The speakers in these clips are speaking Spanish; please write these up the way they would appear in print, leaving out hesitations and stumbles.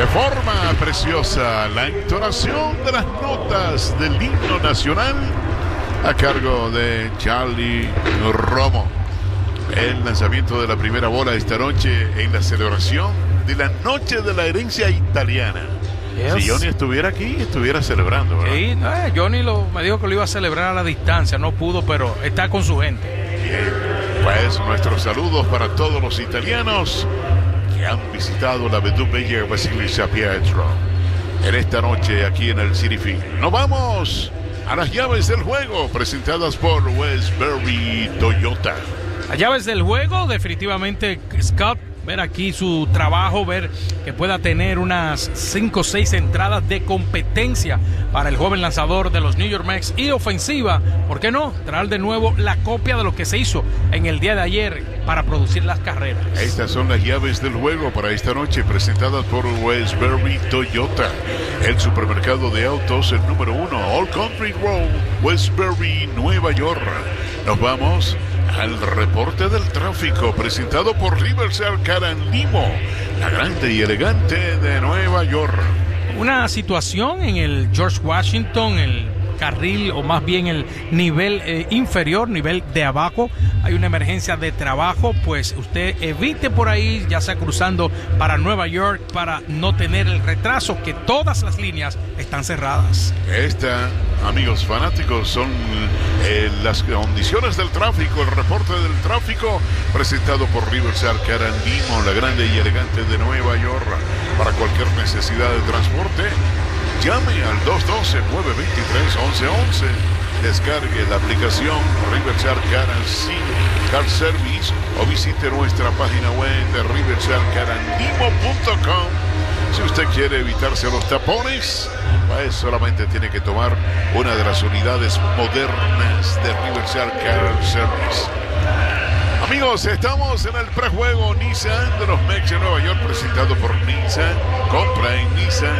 De forma preciosa, la entonación de las notas del himno nacional a cargo de Charlie Romo. El lanzamiento de la primera bola esta noche en la celebración de la Noche de la Herencia Italiana. Yes. Si Johnny estuviera aquí, estuviera celebrando, ¿verdad? Sí, Johnny me dijo que lo iba a celebrar a la distancia, no pudo, pero está con su gente. Bien, pues nuestros saludos para todos los italianos que han visitado la Bella Basilica Pietro en esta noche aquí en el Citi Field. Nos vamos a las llaves del juego presentadas por Westbury Toyota. Las llaves del juego, definitivamente Scott, ver aquí su trabajo, ver que pueda tener unas 5 o 6 entradas de competencia para el joven lanzador de los New York Mets y ofensiva, ¿por qué no? Traer de nuevo la copia de lo que se hizo en el día de ayer para producir las carreras. Estas son las llaves del juego para esta noche presentadas por Westbury Toyota, el supermercado de autos, el número 1, All Country Road, Westbury, Nueva York. Nos vamos al reporte del tráfico presentado por Riverside Car and Limo, la grande y elegante de Nueva York. Una situación en el George Washington, el carril o más bien el nivel inferior, nivel de abajo. Hay una emergencia de trabajo, pues usted evite por ahí, ya sea cruzando para Nueva York, para no tener el retraso, que todas las líneas están cerradas. Amigos fanáticos, son las condiciones del tráfico, el reporte del tráfico presentado por Riverside Car and Limo, la grande y elegante de Nueva York. Para cualquier necesidad de transporte, llame al 212-923-1111. Descargue la aplicación Riverside Car Service o visite nuestra página web de riversidecarandlimo.com. Si usted quiere evitarse los tapones, pues solamente tiene que tomar una de las unidades modernas de Riverside Car Service. Amigos, estamos en el prejuego Nissan de los Mets de Nueva York, presentado por Nissan. Compra en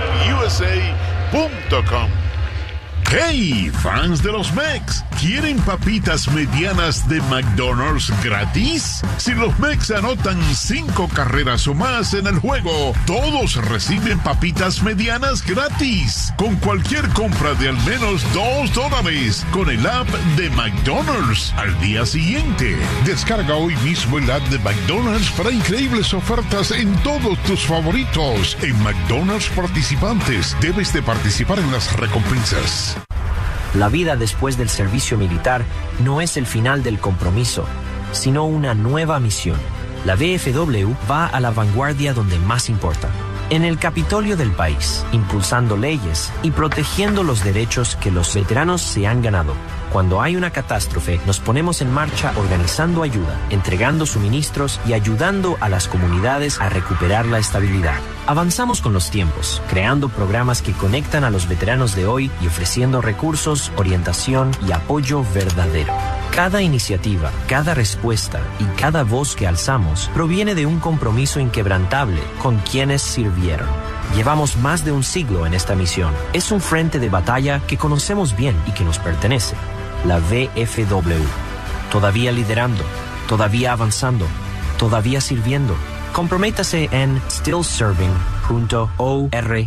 nissanusa.com. ¡Hey, fans de los Mets! ¿Quieren papitas medianas de McDonald's gratis? Si los Mets anotan 5 carreras o más en el juego, todos reciben papitas medianas gratis. Con cualquier compra de al menos $2 con el app de McDonald's al día siguiente. Descarga hoy mismo el app de McDonald's para increíbles ofertas en todos tus favoritos. En McDonald's participantes, debes de participar en las recompensas. La vida después del servicio militar no es el final del compromiso, sino una nueva misión. La VFW va a la vanguardia donde más importa, en el Capitolio del país, impulsando leyes y protegiendo los derechos que los veteranos se han ganado. Cuando hay una catástrofe, nos ponemos en marcha organizando ayuda, entregando suministros y ayudando a las comunidades a recuperar la estabilidad. Avanzamos con los tiempos, creando programas que conectan a los veteranos de hoy y ofreciendo recursos, orientación y apoyo verdadero. Cada iniciativa, cada respuesta y cada voz que alzamos proviene de un compromiso inquebrantable con quienes sirvieron. Llevamos más de un siglo en esta misión. Es un frente de batalla que conocemos bien y que nos pertenece. La VFW. Todavía liderando, todavía avanzando, todavía sirviendo. Comprométase en stillserving.org.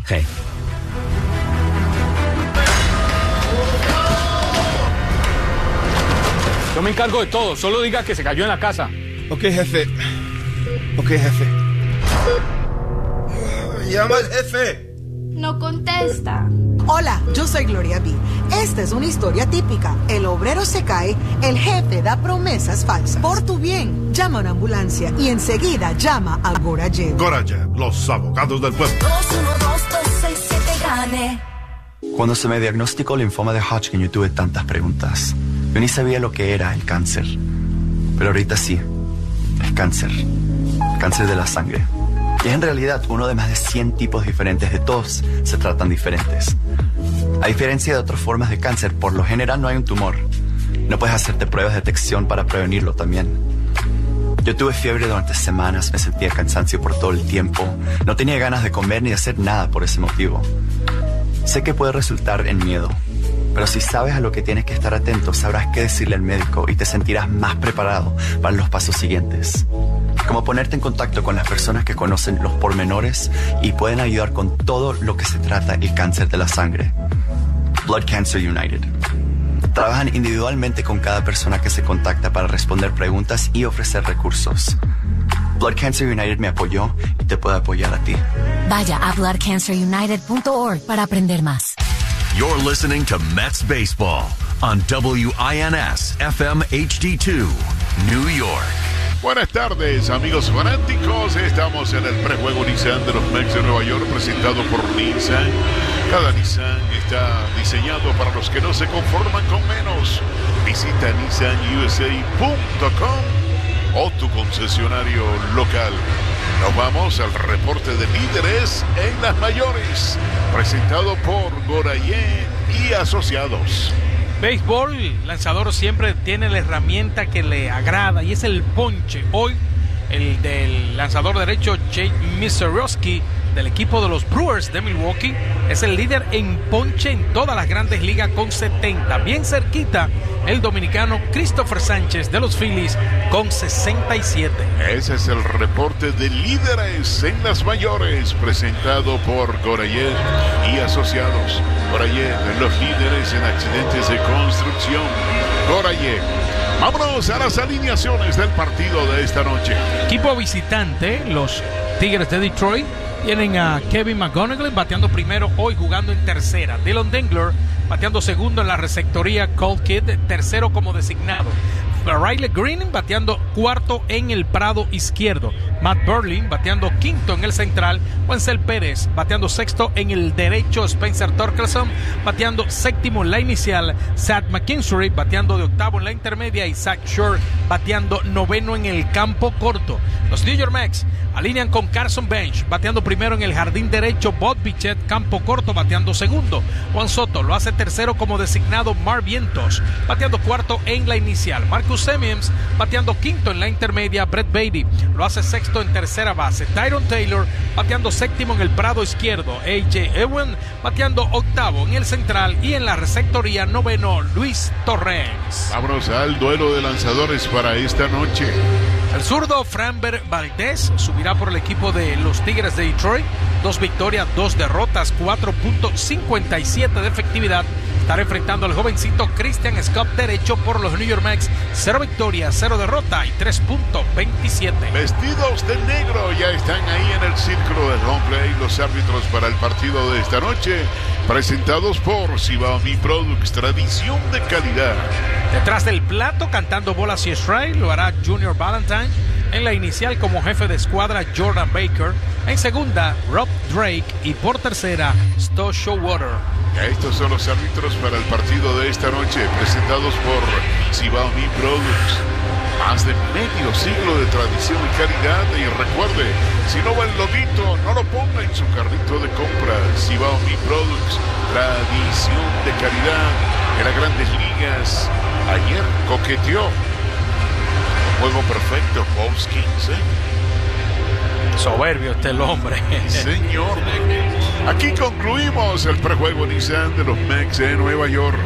Yo me encargo de todo, solo diga que se cayó en la casa. Ok, jefe. Llama al jefe. No contesta. Hola, yo soy Gloria B. Esta es una historia típica. El obrero se cae, el jefe da promesas falsas. Por tu bien, llama a una ambulancia y enseguida llama a Gorayev. Gorayev, los abogados del pueblo. 212-267-GANE. Cuando se me diagnosticó linfoma de Hodgkin, yo tuve tantas preguntas. Yo ni sabía lo que era el cáncer. Pero ahorita sí. Es cáncer. Cáncer de la sangre. Y es en realidad uno de más de 100 tipos diferentes. De todos se tratan diferentes. A diferencia de otras formas de cáncer, por lo general no hay un tumor. No puedes hacerte pruebas de detección para prevenirlo también. Yo tuve fiebre durante semanas, me sentía cansancio por todo el tiempo. No tenía ganas de comer ni de hacer nada por ese motivo. Sé que puede resultar en miedo, pero si sabes a lo que tienes que estar atento, sabrás qué decirle al médico y te sentirás más preparado para los pasos siguientes. Como ponerte en contacto con las personas que conocen los pormenores y pueden ayudar con todo lo que se trata el cáncer de la sangre. Blood Cancer United. Trabajan individualmente con cada persona que se contacta para responder preguntas y ofrecer recursos. Blood Cancer United me apoyó y te puede apoyar a ti. Vaya a bloodcancerunited.org para aprender más. You're listening to Mets Baseball on WINS FM HD2, New York. Buenas tardes, amigos fanáticos. Estamos en el prejuego Nissan de los Mets de Nueva York, presentado por Nissan. Cada Nissan está diseñado para los que no se conforman con menos. Visita nissanusa.com o tu concesionario local. Nos vamos al reporte de líderes en las mayores, presentado por Gorayé y Asociados. Béisbol, el lanzador siempre tiene la herramienta que le agrada y es el ponche. Hoy, el del lanzador derecho Jake Miserowski del equipo de los Brewers de Milwaukee es el líder en ponche en todas las grandes ligas con 70. Bien cerquita, el dominicano Christopher Sánchez de los Phillies con 67. Ese es el reporte de líderes en las mayores, presentado por Gorayet y Asociados. Gorayet, los líderes en accidentes de construcción. Gorayet. Vámonos a las alineaciones del partido de esta noche. Equipo visitante, los Tigres de Detroit, tienen a Kevin McGonigal bateando primero, hoy jugando en tercera. Dylan Dengler bateando segundo en la receptoría. Cole Kidd tercero como designado. Riley Green bateando cuarto en el prado izquierdo. Matt Burley bateando quinto en el central. Wenzel Pérez bateando sexto en el derecho. Spencer Torkelson bateando séptimo en la inicial. Zach McKinstry bateando de octavo en la intermedia. Y Zach Shore bateando noveno en el campo corto. Los New York Mets alinean con Carson Bench bateando primero en el jardín derecho. Bob Bichette campo corto bateando segundo. Juan Soto lo hace tercero como designado. Mar Vientos bateando cuarto en la inicial. Marcus Semien bateando quinto en la intermedia. Brett Baty lo hace sexto en tercera base. Tyron Taylor bateando séptimo en el prado izquierdo. A.J. Ewen bateando octavo en el central. Y en la receptoría noveno Luis Torrens. Vámonos al duelo de lanzadores para esta noche. El zurdo Framber Valdez subirá por el equipo de los Tigres de Detroit. 2 victorias, 2 derrotas, 4.57 de efectividad. Estará enfrentando al jovencito Christian Scott derecho por los New York Mets. 0 victorias, 0 derrota y 3.27. Vestidos de negro ya están ahí en el círculo del home play los árbitros para el partido de esta noche. Presentados por Sibami Products, tradición de calidad. Detrás del plato, cantando bolas y strike, lo hará Junior Valentine. En la inicial, como jefe de escuadra, Jordan Baker. En segunda, Rob Drake. Y por tercera, Sto Showwater. Estos son los árbitros para el partido de esta noche, presentados por Sibami Products. Más de medio siglo de tradición y calidad. Y recuerde, si no va el loguito, no lo ponga en su carrito de compra. Sibami Products, tradición de calidad en las grandes ligas. Ayer coqueteó. Juego perfecto, Paul's Kings, Soberbio este el hombre. Señor. Aquí concluimos el prejuego Nissan de los Mets de Nueva York.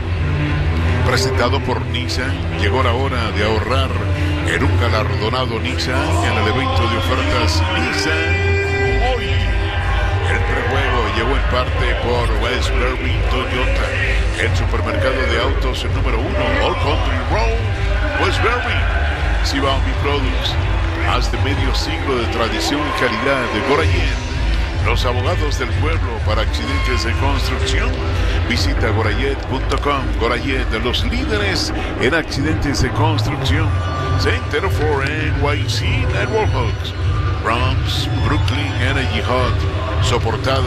Presentado por Nissan. Llegó la hora de ahorrar en un galardonado Nissan en el evento de ofertas Nissan. Hoy el prejuego llegó en parte por Westbury Toyota, el supermercado de autos número 1, All Country Road, Westbury. Sibami Products, más de medio siglo de tradición y calidad de Gorayet. Los abogados del pueblo para accidentes de construcción. Visita gorayet.com. Gorayet, los líderes en accidentes de construcción. Center for NYC Network Hooks. Bronx, Brooklyn Energy Hub. Soportada